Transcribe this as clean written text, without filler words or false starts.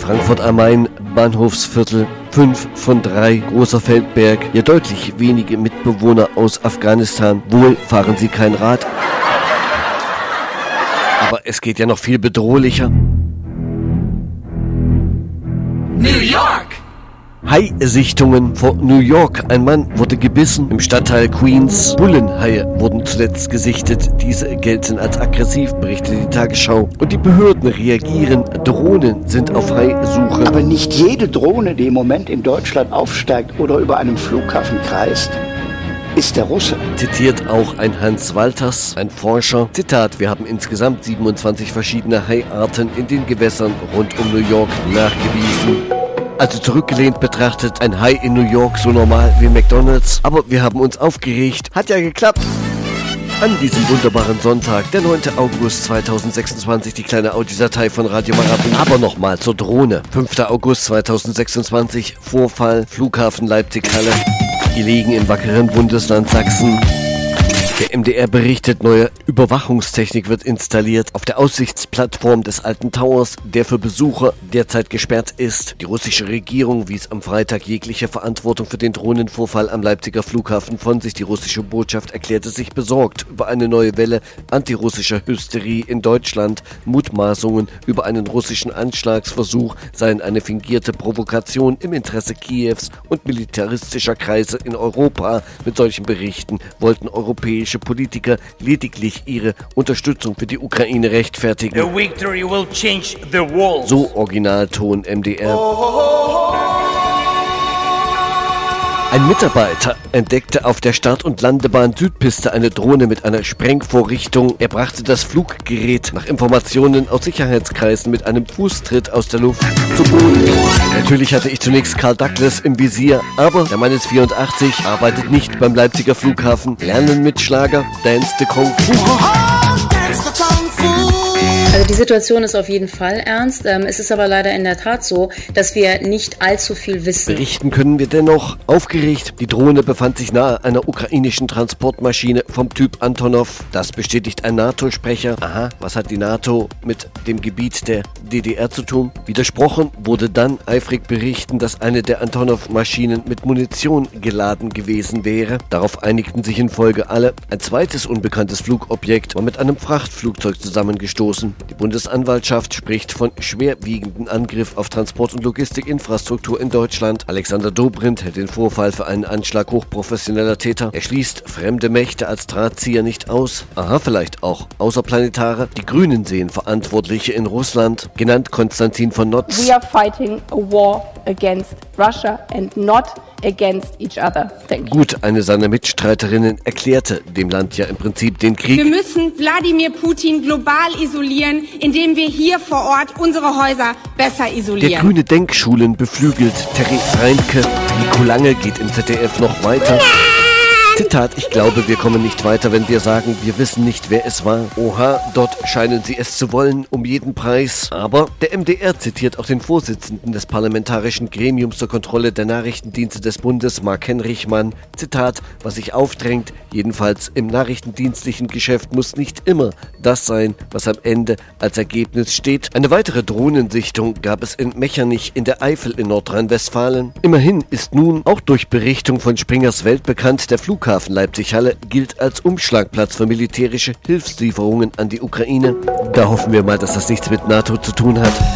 Frankfurt am Main, Bahnhofsviertel, 5 von 3, Großer Feldberg. Ja, deutlich wenige Mitbewohner aus Afghanistan. Wohl fahren sie kein Rad. Aber es geht ja noch viel bedrohlicher. New York! Hai-Sichtungen vor New York. Ein Mann wurde gebissen im Stadtteil Queens. Bullenhaie wurden zuletzt gesichtet. Diese gelten als aggressiv, berichtet die Tagesschau. Und die Behörden reagieren. Drohnen sind auf Hai-Suche. Aber nicht jede Drohne, die im Moment in Deutschland aufsteigt oder über einem Flughafen kreist, ist der Russe. Zitiert auch ein Hans Walters, ein Forscher. Zitat: Wir haben insgesamt 27 verschiedene Haiarten in den Gewässern rund um New York nachgewiesen. Also zurückgelehnt betrachtet, ein Hai in New York so normal wie McDonald's. Aber wir haben uns aufgeregt. Hat ja geklappt. An diesem wunderbaren Sonntag, der 9. August 2026, die kleine Audiodatei von Radio Marathon. Aber nochmal zur Drohne. 5. August 2026, Vorfall, Flughafen Leipzig-Halle. Gelegen im wackeren Bundesland Sachsen. Der MDR berichtet, neue Überwachungstechnik wird installiert auf der Aussichtsplattform des Alten Towers, der für Besucher derzeit gesperrt ist. Die russische Regierung wies am Freitag jegliche Verantwortung für den Drohnenvorfall am Leipziger Flughafen von sich. Die russische Botschaft erklärte sich besorgt über eine neue Welle antirussischer Hysterie in Deutschland. Mutmaßungen über einen russischen Anschlagsversuch seien eine fingierte Provokation im Interesse Kiews und militaristischer Kreise in Europa. Mit solchen Berichten wollten europäische Politiker lediglich ihre Unterstützung für die Ukraine rechtfertigen. The victory will change the world. So Originalton MDR. Ein Mitarbeiter entdeckte auf der Start- und Landebahn Südpiste eine Drohne mit einer Sprengvorrichtung. Er brachte das Fluggerät nach Informationen aus Sicherheitskreisen mit einem Fußtritt aus der Luft zu Boden. Natürlich hatte ich zunächst Carl Douglas im Visier, aber der Mann ist 84, arbeitet nicht beim Leipziger Flughafen. Lernen mit Schlager, Dance the Kung Fu. Also die Situation ist auf jeden Fall ernst. Es ist aber leider in der Tat so, dass wir nicht allzu viel wissen. Berichten können wir dennoch. Aufgeregt, die Drohne befand sich nahe einer ukrainischen Transportmaschine vom Typ Antonov. Das bestätigt ein NATO-Sprecher. Aha, was hat die NATO mit dem Gebiet der DDR zu tun? Widersprochen wurde dann eifrig berichten, dass eine der Antonov-Maschinen mit Munition geladen gewesen wäre. Darauf einigten sich in Folge alle. Ein zweites unbekanntes Flugobjekt war mit einem Frachtflugzeug zusammengestoßen. Die Bundesanwaltschaft spricht von schwerwiegenden Angriff auf Transport- und Logistikinfrastruktur in Deutschland. Alexander Dobrindt hält den Vorfall für einen Anschlag hochprofessioneller Täter. Er schließt fremde Mächte als Drahtzieher nicht aus. Aha, vielleicht auch Außerplanetare. Die Grünen sehen Verantwortliche in Russland, genannt Konstantin von Notz. We are fighting a war against Russia and not against each other. Thank you. Gut, eine seiner Mitstreiterinnen erklärte dem Land ja im Prinzip den Krieg. Wir müssen Wladimir Putin global isolieren, indem wir hier vor Ort unsere Häuser besser isolieren. Der grüne Denkschulen beflügelt. Terry Reinke. Nico Lange geht im ZDF noch weiter. Zitat: Ich glaube, wir kommen nicht weiter, wenn wir sagen, wir wissen nicht, wer es war. Oha, dort scheinen sie es zu wollen, um jeden Preis. Aber der MDR zitiert auch den Vorsitzenden des Parlamentarischen Gremiums zur Kontrolle der Nachrichtendienste des Bundes, Marc Henrichmann. Zitat: Was sich aufdrängt, jedenfalls im nachrichtendienstlichen Geschäft, muss nicht immer das sein, was am Ende als Ergebnis steht. Eine weitere Drohnensichtung gab es in Mechernich in der Eifel in Nordrhein-Westfalen. Immerhin ist nun auch durch Berichtung von Springers Welt bekannt, der Flughafen Leipzig-Halle gilt als Umschlagplatz für militärische Hilfslieferungen an die Ukraine. Da hoffen wir mal, dass das nichts mit NATO zu tun hat.